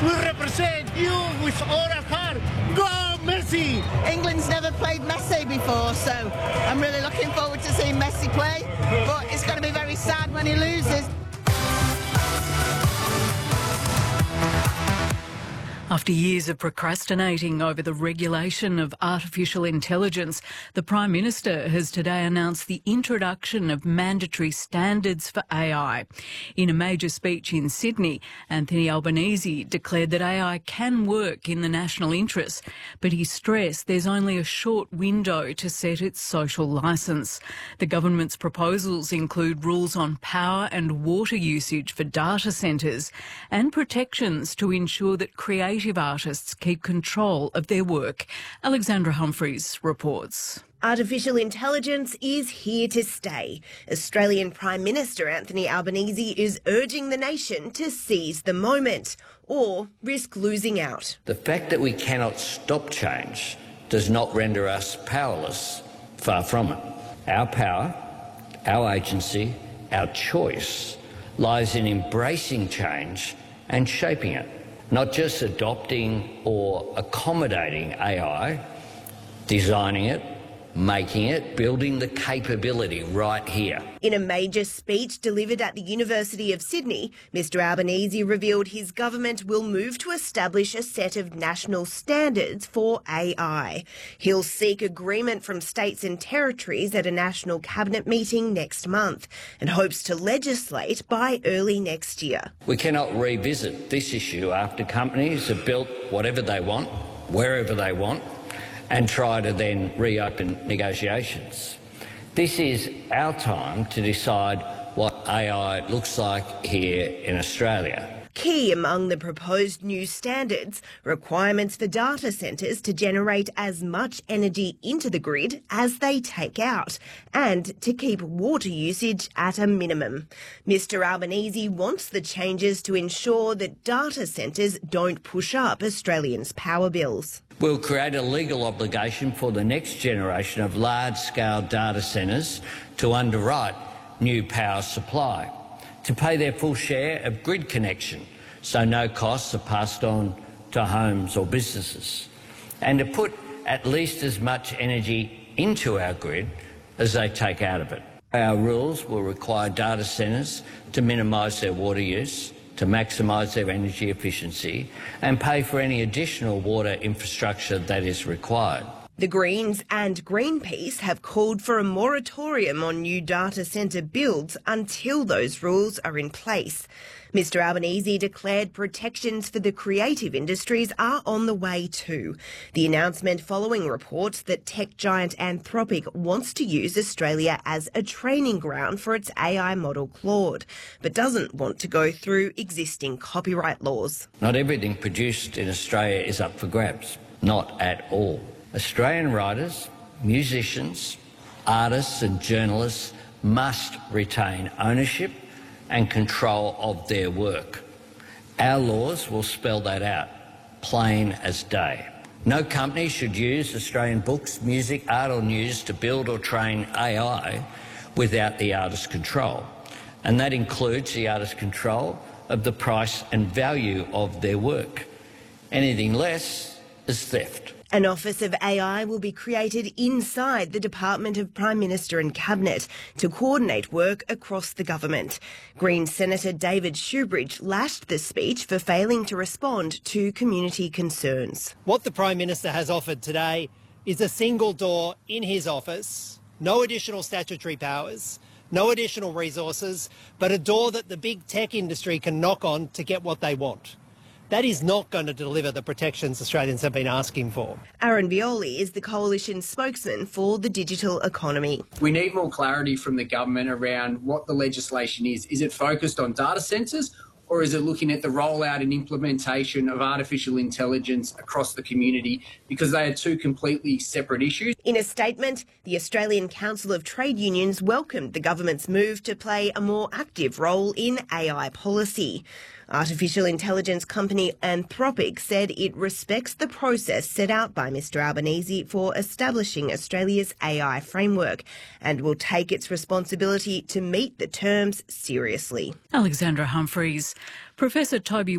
We represent you with all our heart. Go Messi! England's never played Messi before, so I'm really looking forward to seeing Messi play, but it's going to be very sad when he loses. After years of procrastinating over the regulation of artificial intelligence, the Prime Minister has today announced the introduction of mandatory standards for AI. In a major speech in Sydney, Anthony Albanese declared that AI can work in the national interest, but he stressed there's only a short window to set its social licence. The government's proposals include rules on power and water usage for data centres and protections to ensure that creative artists keep control of their work. Alexandra Humphreys reports. Artificial intelligence is here to stay. Australian Prime Minister Anthony Albanese is urging the nation to seize the moment or risk losing out. The fact that we cannot stop change does not render us powerless. Far from it. Our power, our agency, our choice lies in embracing change and shaping it. Not just adopting or accommodating AI, designing it, making it, building the capability right here. In a major speech delivered at the University of Sydney, Mr Albanese revealed his government will move to establish a set of national standards for AI. He'll seek agreement from states and territories at a national cabinet meeting next month and hopes to legislate by early next year. We cannot revisit this issue after companies have built whatever they want, wherever they want, and try to then reopen negotiations. This is our time to decide what AI looks like here in Australia. Key among the proposed new standards, requirements for data centres to generate as much energy into the grid as they take out, and to keep water usage at a minimum. Mr Albanese wants the changes to ensure that data centres don't push up Australians' power bills. We'll create a legal obligation for the next generation of large-scale data centres to underwrite new power supply, to pay their full share of grid connection so no costs are passed on to homes or businesses, and to put at least as much energy into our grid as they take out of it. Our rules will require data centres to minimise their water use, to maximise their energy efficiency and pay for any additional water infrastructure that is required. The Greens and Greenpeace have called for a moratorium on new data centre builds until those rules are in place. Mr Albanese declared protections for the creative industries are on the way too. The announcement following reports that tech giant Anthropic wants to use Australia as a training ground for its AI model Claude, but doesn't want to go through existing copyright laws. Not everything produced in Australia is up for grabs. Not at all. Australian writers, musicians, artists and journalists must retain ownership and control of their work. Our laws will spell that out, plain as day. No company should use Australian books, music, art or news to build or train AI without the artist's control. And that includes the artist's control of the price and value of their work. Anything less is theft. An Office of AI will be created inside the Department of Prime Minister and Cabinet to coordinate work across the government. Green Senator David Shoebridge lashed the speech for failing to respond to community concerns. What the Prime Minister has offered today is a single door in his office, no additional statutory powers, no additional resources, but a door that the big tech industry can knock on to get what they want. That is not going to deliver the protections Australians have been asking for. Aaron Violi is the Coalition spokesman for the digital economy. We need more clarity from the government around what the legislation is. Is it focused on data centres, or is it looking at the rollout and implementation of artificial intelligence across the community? Because they are two completely separate issues. In a statement, the Australian Council of Trade Unions welcomed the government's move to play a more active role in AI policy. Artificial intelligence company Anthropic said it respects the process set out by Mr Albanese for establishing Australia's AI framework and will take its responsibility to meet the terms seriously. Alexandra Humphreys. Professor Toby